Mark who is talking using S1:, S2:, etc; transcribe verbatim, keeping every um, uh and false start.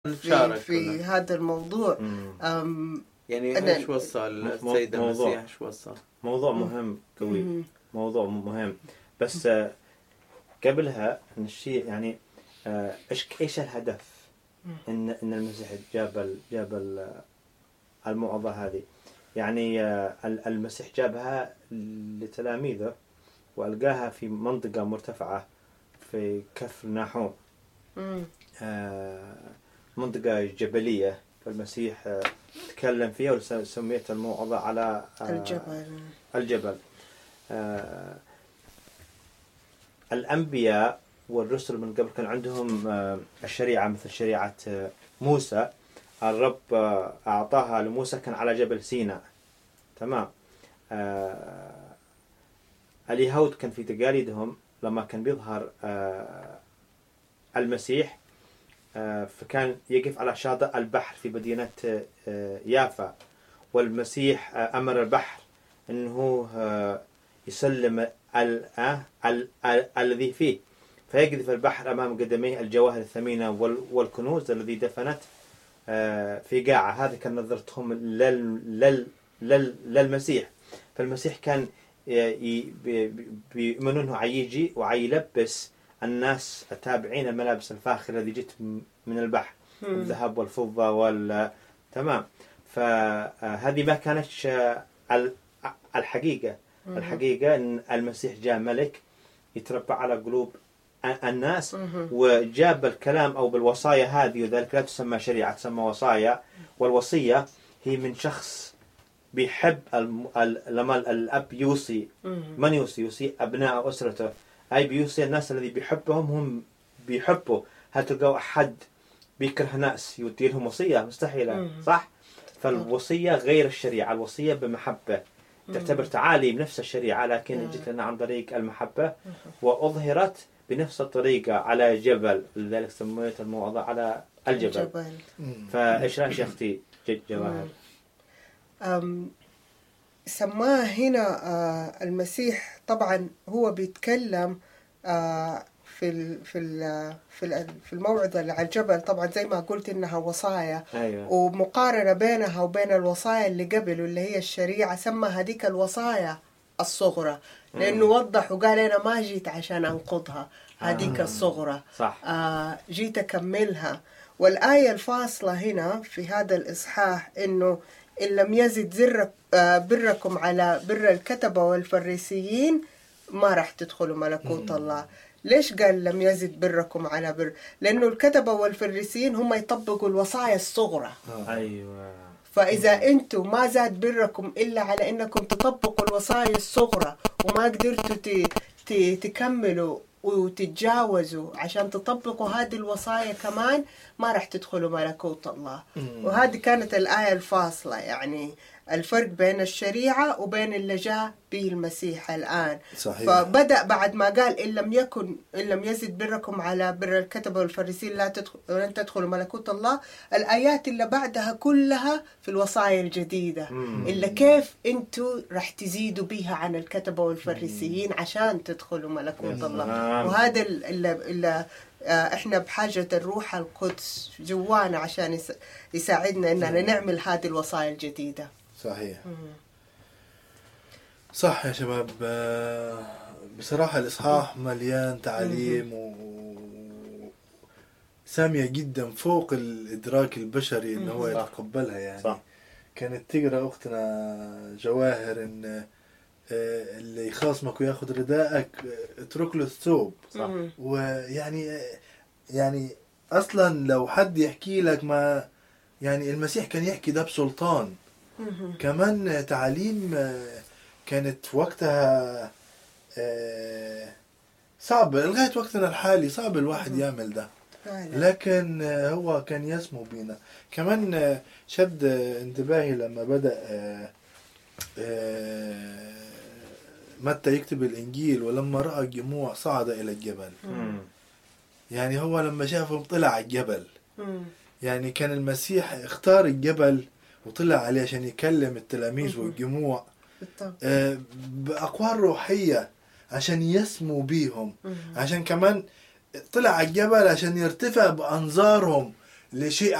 S1: في, في هذا الموضوع.
S2: يعني ايش وصل السيد المسيح؟ ايش وصل؟
S3: موضوع مهم قوي، موضوع مهم. بس قبلها الشيء يعني ايش ايش الهدف ان ان المسيح جاب جاب الموعظة هذه؟ يعني المسيح جابها لتلاميذه وألقاها في منطقة مرتفعة في كفر ناحوم، منطقة جبلية، فالمسيح تكلم فيها وسميت الموعظة على
S1: الجبل.
S3: الجبل. الأنبياء والرسل من قبل كان عندهم الشريعة مثل شريعة موسى، الرب أعطاها لموسى كان على جبل سيناء. تمام. اليهود كان في تقاليدهم لما كان بيظهر المسيح فكان يقف على شاطئ البحر في مدينة يافا، والمسيح أمر البحر أنه يسلم الذي فيه، فيقذف البحر أمام قدميه الجواهر الثمينة والكنوز الذي دفنت في قاعة. هذه كان نظرتهم للمسيح. فالمسيح كان بيؤمنون أنه عيجي وعيلبس الناس التابعين الملابس الفاخرة التي جت من البحر، الذهب والفضة وال تمام. فهذه ما كانتش الحقيقة. الحقيقة أن المسيح جاء ملك يتربع على قلوب الناس، وجاب الكلام أو بالوصايا هذه، وذلك لا تسمى شريعة، تسمى وصايا. والوصية هي من شخص بيحب لما الأب يوصي، من يوصي؟ يوصي أبناء أسرته، أي بيوصي الناس الذي بيحبهم هم بيحبوا. هل تلقوا أحد بيكره ناس يودي لهم وصية؟ مستحيلة، صح؟ فالوصية غير الشريعة. الوصية بمحبة، تعتبر تعالي بنفس الشريعة لكن جت لنا عن طريق المحبة، وأظهرت بنفس الطريقة على جبل، لذلك سميت الموعظة على الجبل. فإيش رأيك يا أختي جواهر؟
S1: سماه هنا آه المسيح طبعا هو بيتكلم آه في ال في ال في ال في الموعظة اللي على الجبل، طبعا زي ما قلت إنها وصايا.
S3: أيوة.
S1: ومقارنة بينها وبين الوصايا اللي قبل واللي هي الشريعة، سمى هذيك الوصايا الصغرى، لأنه وضح وقال أنا ما جيت عشان أنقضها، هذيك آه. الصغرى
S3: صح.
S1: آه جيت أكملها. والآية الفاصلة هنا في هذا الإصحاح إنه إن لم يزد زرك آه بركم على بر الكتبة والفريسيين ما راح تدخلوا ملكوت الله. ليش قال لم يزد بركم على بر؟ لأنه الكتبة والفريسيين هم يطبقوا الوصايا الصغرى.
S3: أيوة.
S1: فإذا أنتم ما زاد بركم إلا على أنكم تطبقوا الوصايا الصغرى وما قدرتوا تكملوا وتتجاوزوا عشان تطبقوا هذه الوصايا كمان، ما راح تدخلوا ملكوت الله. وهذه كانت الآية الفاصلة، يعني الفرق بين الشريعة وبين اللي جاء به المسيح الآن.
S4: صحيح.
S1: فبدأ بعد ما قال إن لم يكن إن لم يزد بركم على بر الكتبة والفريسيين لا تدخل لن تدخلوا ملكوت الله. الآيات اللي بعدها كلها في الوصايا الجديدة اللي كيف أنتوا راح تزيدوا بها عن الكتبة والفريسيين عشان تدخلوا ملكوت الله. وهذا اللي, اللي احنا بحاجة الروح القدس جوانا عشان يساعدنا اننا نعمل هذه الوصايا الجديدة.
S4: صحيح. صح يا شباب. بصراحة الإصحاح مليان تعليم و سامية جدا فوق الإدراك البشري إنه هو يتقبلها. يعني
S3: صح.
S4: كانت تقرأ أختنا جواهر إن اللي يخاصمك وياخد رداءك اترك له الثوب.
S3: صح.
S4: ويعني يعني أصلا لو حد يحكي لك ما يعني المسيح كان يحكي ده بسلطان. كمان تعليم كانت وقتها صعب لغاية وقتنا الحالي، صعب الواحد يعمل ده، لكن هو كان يسمو بينا. كمان شد انتباهي لما بدأ متى يكتب الإنجيل ولما رأى الجموع صعد إلى الجبل. يعني هو لما شافهم طلع الجبل. يعني كان المسيح اختار الجبل وطلع عليه عشان يكلم التلاميذ والجموع بأقوال روحية عشان يسمو بيهم. عشان كمان طلع الجبل عشان يرتفع بأنظارهم لشيء